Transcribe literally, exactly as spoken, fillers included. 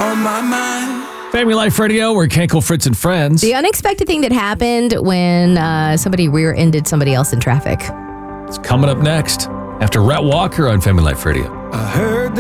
on my mind. Family Life Radio, we're Kenkel, Fritz, and Friends. The unexpected thing that happened when uh, somebody rear-ended somebody else in traffic. It's coming up next after Rhett Walker on Family Life Radio. I heard